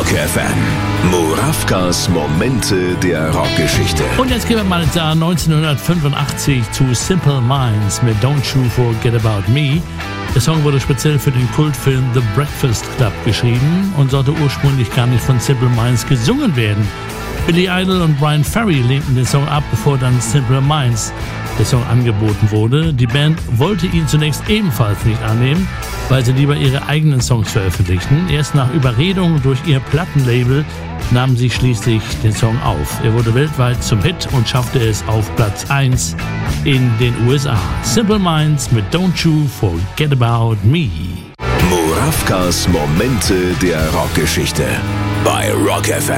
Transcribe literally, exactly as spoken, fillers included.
Rock F M. Murawkas Momente der Rockgeschichte. Und jetzt gehen wir mal ins Jahr neunzehnhundertfünfundachtzig zu Simple Minds mit Don't You Forget About Me. Der Song wurde speziell für den Kultfilm The Breakfast Club geschrieben und sollte ursprünglich gar nicht von Simple Minds gesungen werden. Billy Idol und Brian Ferry lehnten den Song ab, bevor dann Simple Minds der Song angeboten wurde. Die Band wollte ihn zunächst ebenfalls nicht annehmen, weil sie lieber ihre eigenen Songs veröffentlichten. Erst nach Überredung durch ihr Plattenlabel nahmen sie schließlich den Song auf. Er wurde weltweit zum Hit und schaffte es auf Platz eins in den U S A. Simple Minds mit Don't You Forget About Me. Murawkas Momente der Rockgeschichte bei Rock F M.